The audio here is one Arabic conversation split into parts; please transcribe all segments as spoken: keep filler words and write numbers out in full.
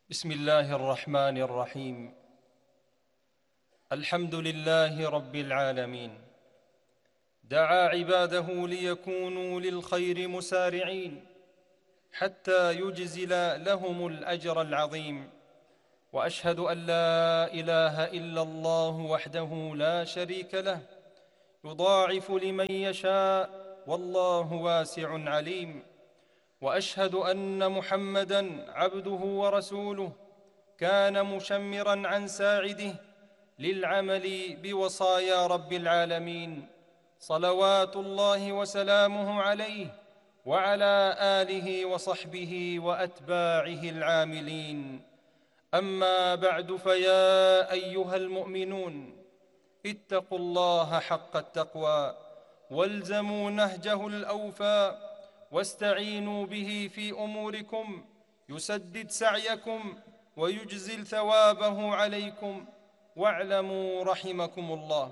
بسم الله الرحمن الرحيم. الحمد لله رب العالمين، دعا عباده ليكونوا للخير مسارعين حتى يجزل لهم الأجر العظيم. وأشهد أن لا إله إلا الله وحده لا شريك له، يضاعف لمن يشاء والله واسع عليم. وأشهد أن محمدًا عبده ورسوله، كان مشمراً عن ساعده للعمل بوصايا رب العالمين، صلوات الله وسلامه عليه وعلى آله وصحبه وأتباعه العاملين. أما بعد، فيا أيها المؤمنون، اتقوا الله حق التقوى، والزموا نهجه الأوفى، واستعينوا به في أموركم، يسدد سعيكم ويجزل ثوابه عليكم. واعلموا رحمكم الله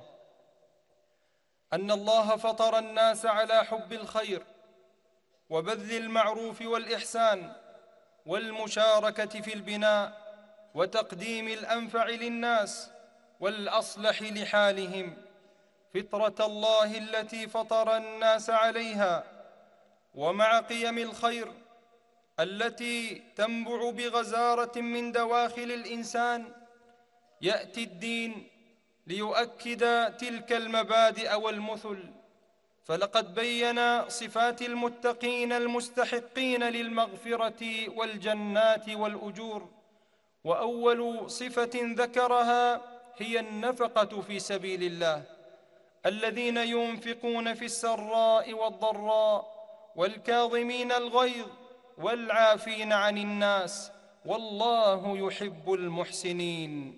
أن الله فطر الناس على حب الخير وبذل المعروف والإحسان والمشاركة في البناء وتقديم الأنفع للناس والأصلح لحالهم، فطرة الله التي فطر الناس عليها. ومع قيم الخير التي تنبع بغزارة من دواخل الإنسان، يأتي الدين ليؤكد تلك المبادئ والمثل. فلقد بين صفات المتقين المستحقين للمغفرة والجنات والأجور، وأول صفة ذكرها هي النفقة في سبيل الله، الذين ينفقون في السراء والضراء والكاظمين الغيظ والعافين عن الناس، والله يحب المحسنين.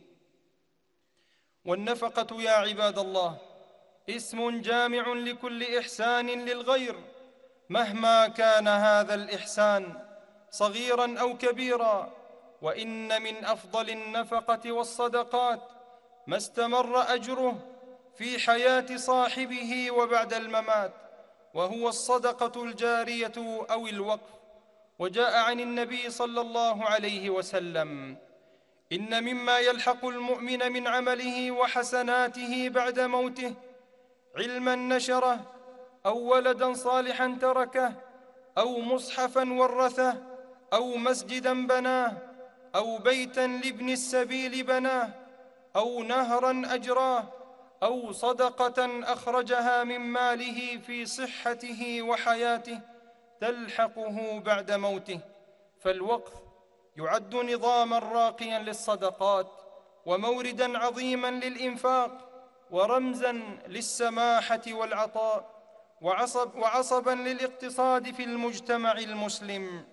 والنفقة يا عباد الله اسم جامع لكل إحسان للغير، مهما كان هذا الإحسان صغيراً أو كبيراً. وإن من أفضل النفقة والصدقات ما استمر أجره في حياة صاحبه وبعد الممات، وهو الصدقة الجارية أو الوقف. وجاء عن النبي صلى الله عليه وسلم: إن مما يلحق المؤمن من عمله وحسناته بعد موته علماً نشره، أو ولداً صالحاً تركه، أو مصحفاً ورثه، أو مسجداً بناه، أو بيتاً لابن السبيل بناه، أو نهراً أجراه، أو صدقة أخرجها من ماله في صحته وحياته تلحقه بعد موته. فالوقف يعد نظاماً راقياً للصدقات، ومورداً عظيماً للإنفاق، ورمزاً للسماحة والعطاء، وعصب وعصباً للاقتصاد في المجتمع المسلم.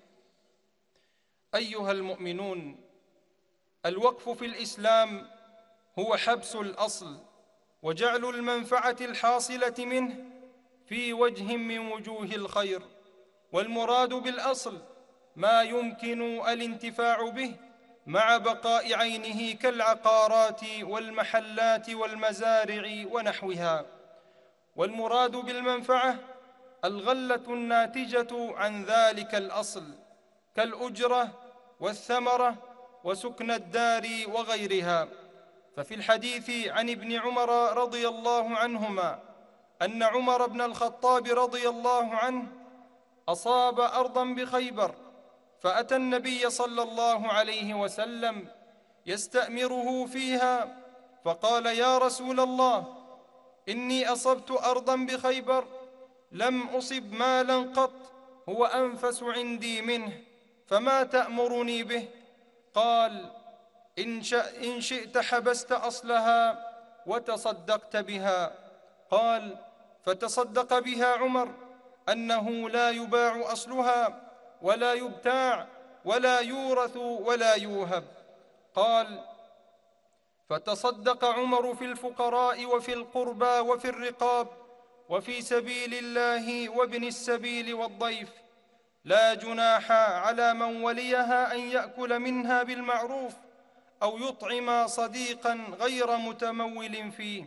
أيها المؤمنون، الوقف في الإسلام هو حبس الأصل وجعل المنفعة الحاصلة منه في وجه من وجوه الخير، والمراد بالأصل ما يمكن الانتفاع به مع بقاء عينه كالعقارات والمحلات والمزارع ونحوها. والمراد بالمنفعة الغلة الناتجة عن ذلك الأصل، كالأجرة والثمرة وسكن الدار وغيرها. ففي الحديث عن ابن عمر رضي الله عنهما أن عمر بن الخطاب رضي الله عنه أصاب أرضاً بخيبر، فأتى النبي صلى الله عليه وسلم يستأمره فيها، فقال: يا رسول الله، إني أصبت أرضاً بخيبر لم أصب مالاً قط هو أنفس عندي منه، فما تأمرني به؟ قال: إن, إن شئت حبست أصلها وتصدقت بها. قال: فتصدق بها عمر أنه لا يباع أصلها ولا يبتاع ولا يورث ولا يوهب. قال: فتصدق عمر في الفقراء وفي القربى وفي الرقاب وفي سبيل الله وابن السبيل والضيف. لا جناح على من وليها أن يأكل منها بالمعروف أو يطعم صديقاً غير متمول فيه.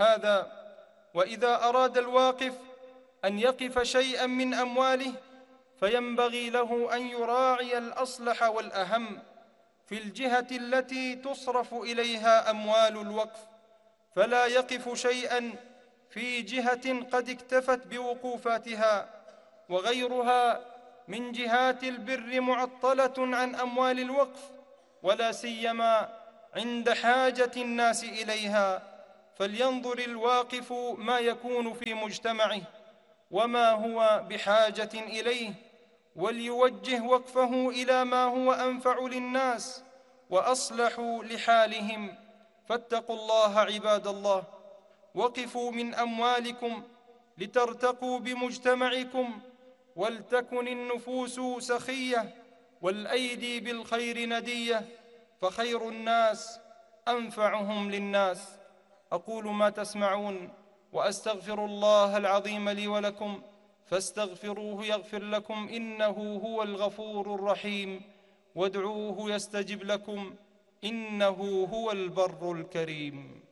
هذا وإذا أراد الواقف أن يقف شيئاً من أمواله فينبغي له أن يراعي الأصلح والأهم في الجهة التي تصرف إليها أموال الوقف، فلا يقف شيئا في جهة قد اكتفت بوقوفاتها، وغيرها من جهات البر معطلة عن أموال الوقف، ولا سيما عند حاجة الناس إليها. فلينظر الواقف ما يكون في مجتمعه وما هو بحاجة إليه، وليوجه وقفه إلى ما هو أنفع للناس وأصلح لحالهم. فاتقوا الله عباد الله، وقفوا من أموالكم لترتقوا بمجتمعكم، ولتكن النفوس سخية والأيدي بالخير ندية، فخير الناس أنفعهم للناس. أقول ما تسمعون وأستغفر الله العظيم لي ولكم، فاستغفروه يغفر لكم، إنه هو الغفور الرحيم، وادعوه يستجب لكم، إنه هو البر الكريم.